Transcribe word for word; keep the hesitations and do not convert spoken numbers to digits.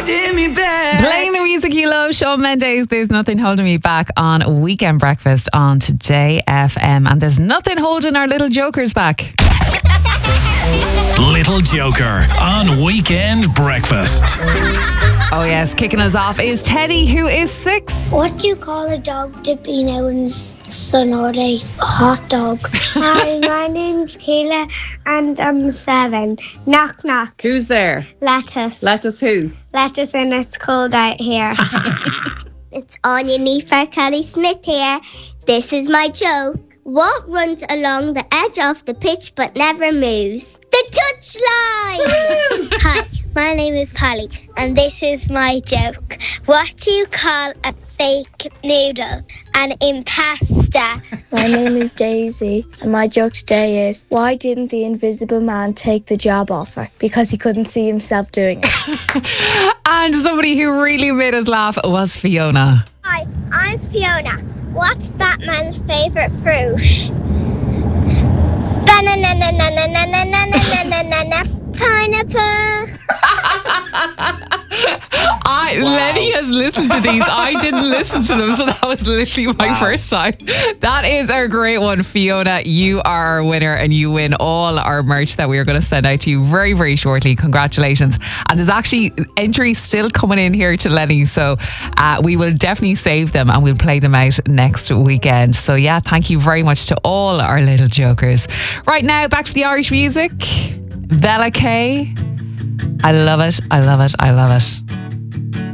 holding me back. Playing the music you love, Shawn Mendes, There's Nothing Holding Me Back on Weekend Breakfast on Today F M. And there's nothing holding our little jokers back. Little Joker on Weekend Breakfast. Oh yes, kicking us off is Teddy, who is six. What do you call a dog dipping out in s- sun all day? A hot dog. Hi, my name's Kayla and I'm seven. Knock, knock. Who's there? Lettuce. Lettuce who? Lettuce and it's cold out here. It's Anya Neefer Kelly Smith here. This is my joke. What runs along the edge of the pitch but never moves? The touchline! Hi, my name is Polly, and this is my joke. What do you call a fake noodle? An impasta. My name is Daisy, and my joke today is, why didn't the invisible man take the job offer? Because he couldn't see himself doing it. And somebody who really made us laugh was Fiona. Hi, I'm Fiona. What's Batman's favourite fruit? Banana, pineapple. I Lenny has listened to these. I didn't listen to them, so that was literally my wow. first time. That is a great one, Fiona. You are our winner, and you win all our merch that we are going to send out to you very, very shortly. Congratulations! And there's actually entries still coming in here to Lenny, so uh, we will definitely save them and we'll play them out next weekend. So yeah, thank you very much to all our little jokers. Right now, back to the Irish music. Bella K. I love it. I love it. I love it.